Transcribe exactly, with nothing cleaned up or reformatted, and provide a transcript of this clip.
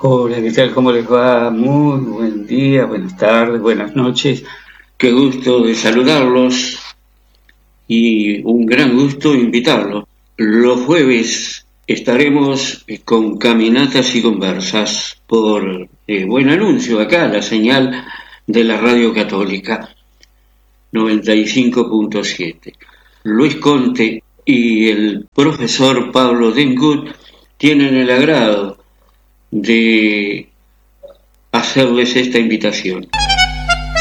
Hola, ¿qué tal? ¿Cómo les va? Muy buen día, buenas tardes, buenas noches. Qué gusto de saludarlos y un gran gusto invitarlos. Los jueves estaremos con caminatas y conversas por eh, Buen Anuncio, acá la señal de la Radio Católica noventa y cinco punto siete. Luis Conte y el profesor Pablo Dengut tienen el agrado de hacerles esta invitación.